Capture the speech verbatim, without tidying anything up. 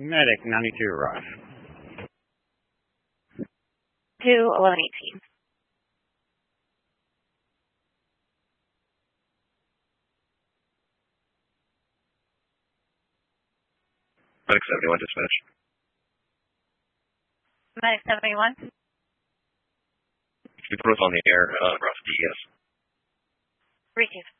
Medic ninety-two arrive. Two eleven eighteen. Medic seventy-one dispatch. Medic seventy-one. We put us on the air uh, across the D E S. Receive.